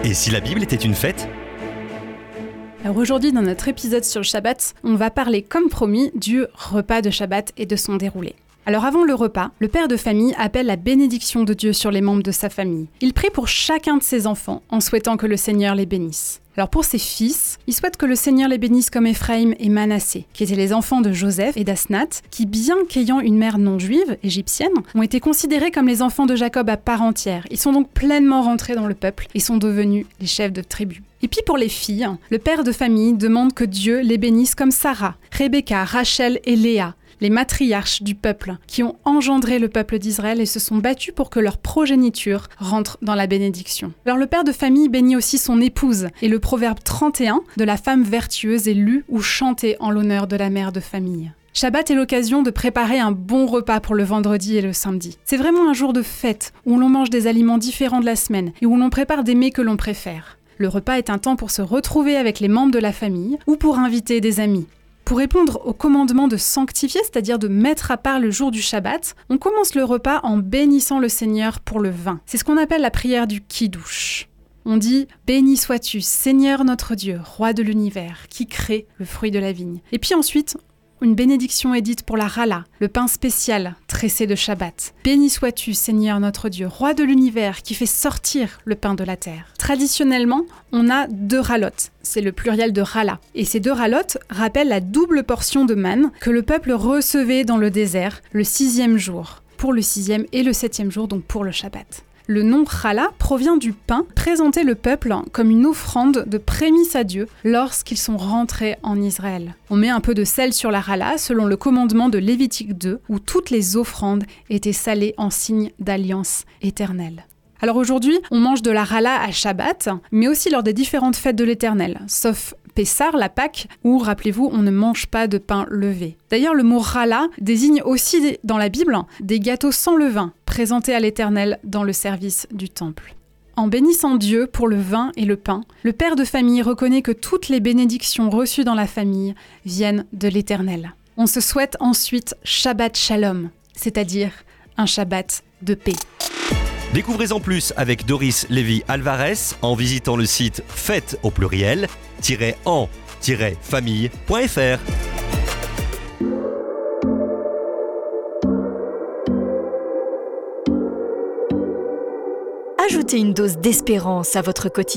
Et si la Bible était une fête ? Alors aujourd'hui, dans notre épisode sur le Shabbat, on va parler, comme promis, du repas de Shabbat et de son déroulé. Alors avant le repas, le père de famille appelle la bénédiction de Dieu sur les membres de sa famille. Il prie pour chacun de ses enfants en souhaitant que le Seigneur les bénisse. Alors pour ses fils, il souhaite que le Seigneur les bénisse comme Éphraïm et Manassé, qui étaient les enfants de Joseph et d'Asnath, qui bien qu'ayant une mère non juive, égyptienne, ont été considérés comme les enfants de Jacob à part entière. Ils sont donc pleinement rentrés dans le peuple et sont devenus les chefs de tribu. Et puis pour les filles, le père de famille demande que Dieu les bénisse comme Sarah, Rebecca, Rachel et Léa, les matriarches du peuple, qui ont engendré le peuple d'Israël et se sont battus pour que leur progéniture rentre dans la bénédiction. Alors le père de famille bénit aussi son épouse, et le proverbe 31 de la femme vertueuse est lu ou chanté en l'honneur de la mère de famille. Shabbat est l'occasion de préparer un bon repas pour le vendredi et le samedi. C'est vraiment un jour de fête, où l'on mange des aliments différents de la semaine, et où l'on prépare des mets que l'on préfère. Le repas est un temps pour se retrouver avec les membres de la famille, ou pour inviter des amis. Pour répondre au commandement de sanctifier, c'est-à-dire de mettre à part le jour du Shabbat, on commence le repas en bénissant le Seigneur pour le vin. C'est ce qu'on appelle la prière du Kiddush. On dit « Béni sois-tu, Seigneur notre Dieu, roi de l'univers, qui crée le fruit de la vigne ». Et puis ensuite, une bénédiction est dite pour la rala, le pain spécial tressé de Shabbat. Béni sois-tu, Seigneur notre Dieu, roi de l'univers, qui fait sortir le pain de la terre. Traditionnellement, on a 2 ralotes, c'est le pluriel de rala. Et ces 2 ralotes rappellent la double portion de manne que le peuple recevait dans le désert le 6e jour, pour le 6e et le 7e jour, donc pour le Shabbat. Le nom challah provient du pain présenté le peuple comme une offrande de prémices à Dieu lorsqu'ils sont rentrés en Israël. On met un peu de sel sur la challah selon le commandement de Lévitique 2 où toutes les offrandes étaient salées en signe d'alliance éternelle. Alors aujourd'hui, on mange de la challah à Shabbat, mais aussi lors des différentes fêtes de l'Éternel, sauf Pessar, la Pâque, où, rappelez-vous, on ne mange pas de pain levé. D'ailleurs, le mot challah désigne aussi dans la Bible des gâteaux sans levain, présentés à l'Éternel dans le service du temple. En bénissant Dieu pour le vin et le pain, le père de famille reconnaît que toutes les bénédictions reçues dans la famille viennent de l'Éternel. On se souhaite ensuite Shabbat Shalom, c'est-à-dire un Shabbat de paix. Découvrez en plus avec Doris Lévy-Alvarez en visitant le site fête au pluriel-en-famille.fr. Ajoutez une dose d'espérance à votre quotidien.